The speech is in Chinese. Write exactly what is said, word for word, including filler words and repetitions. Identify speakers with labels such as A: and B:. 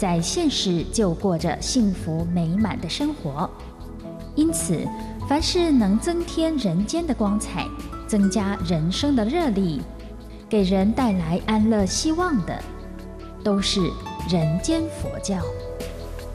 A: 在现实就过着幸福美满的生活。因此，凡是能增添人间的光彩，增加人生的热力，给人带来安乐希望的，都是人间佛教。